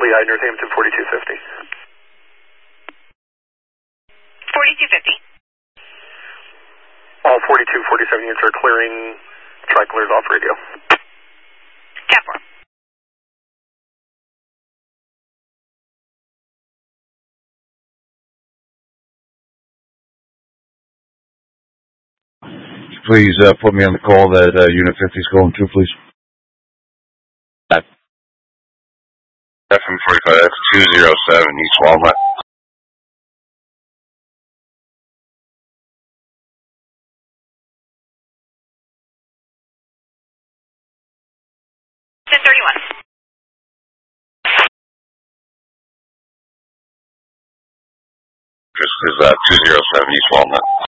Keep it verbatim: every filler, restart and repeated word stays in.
Lehigh, Northampton, forty-two fifty. forty-two fifty. All forty-two forty-seven units are clearing, Tricolor's off radio. ten four. Please uh, put me on the call that uh, Unit fifty is going to, please. F M forty-five, that's two zero seven, East Walnut. ten thirty-one. This is uh, two zero seven, East Walnut.